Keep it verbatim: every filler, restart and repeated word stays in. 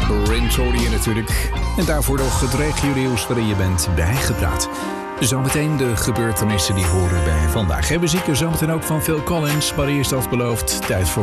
Prince hoorde je natuurlijk. En daarvoor nog het regio-nieuws waarin je bent bijgepraat. Zometeen de gebeurtenissen die horen bij vandaag. En we zien zometeen ook van Phil Collins, maar eerst als beloofd tijd voor